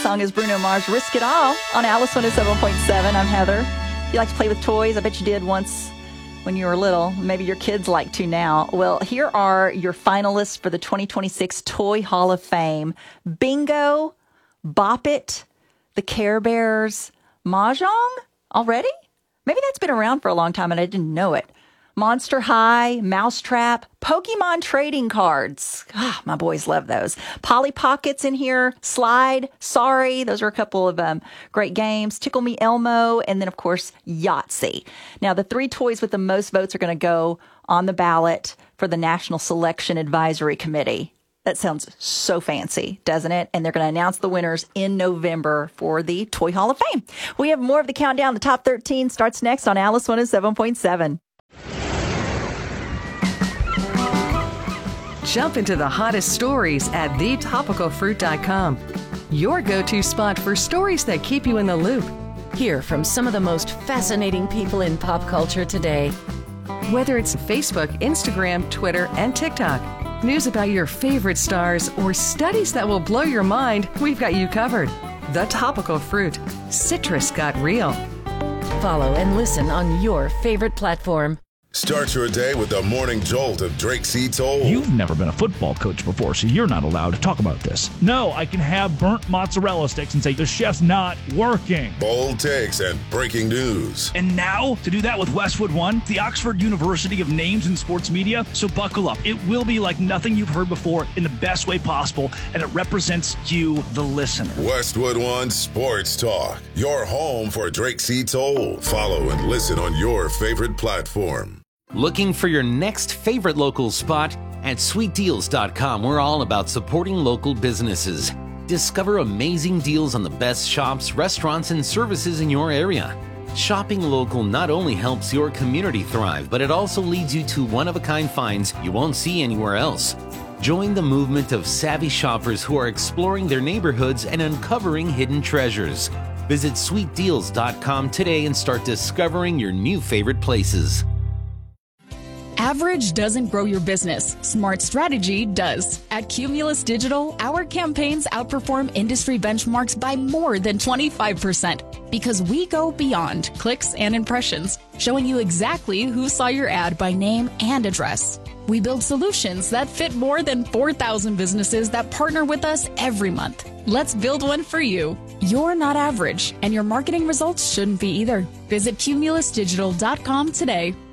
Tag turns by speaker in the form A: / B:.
A: Song is Bruno Mars' Risk It All on Alice 107.7. I'm Heather. You like to play with toys? I bet you did once when you were little. Maybe your kids like to now. Well, here are your finalists for the 2026 Toy Hall of Fame. Bingo, Bop It, the Care Bears, Mahjong already? Maybe that's been around for a long time and I didn't know it. Monster High, Mousetrap, Pokemon trading cards. Ah, my boys love those. Polly Pockets in here, Slide, Sorry. Those are a couple of great games. Tickle Me Elmo, and then, of course, Yahtzee. Now, the three toys with the most votes are going to go on the ballot for the National Selection Advisory Committee. That sounds so fancy, doesn't it? And they're going to announce the winners in November for the Toy Hall of Fame. We have more of the countdown. The top 13 starts next on Alice 107.7.
B: Jump into the hottest stories at thetopicalfruit.com. Your go-to spot for stories that keep you in the loop.
C: Hear from some of the most fascinating people in pop culture today.
B: Whether it's Facebook, Instagram, Twitter, and TikTok, news about your favorite stars, or studies that will blow your mind, we've got you covered. The Topical Fruit. Citrus got real.
C: Follow and listen on your favorite platform.
D: Start your day with the morning jolt of Drake C. Toll.
E: You've never been a football coach before, so you're not allowed to talk about this. No, I can have burnt mozzarella sticks and say the chef's not working.
D: Bold takes and breaking news.
E: And now, to do that with Westwood One, the Oxford University of Names in Sports Media. So buckle up. It will be like nothing you've heard before in the best way possible, and it represents you, the listener.
D: Westwood One Sports Talk. Your home for Drake C. Toll. Follow and listen on your favorite platform.
F: Looking for your next favorite local spot? At sweetdeals.com, we're all about supporting local businesses. Discover amazing deals on the best shops, restaurants, and services in your area. Shopping local not only helps your community thrive, but it also leads you to one-of-a-kind finds you won't see anywhere else. Join the movement of savvy shoppers who are exploring their neighborhoods and uncovering hidden treasures. Visit sweetdeals.com today and start discovering your new favorite places.
G: Average doesn't grow your business. Smart strategy does. At Cumulus Digital, our campaigns outperform industry benchmarks by more than 25% because we go beyond clicks and impressions, showing you exactly who saw your ad by name and address. We build solutions that fit more than 4,000 businesses that partner with us every month. Let's build one for you. You're not average, and your marketing results shouldn't be either. Visit cumulusdigital.com today.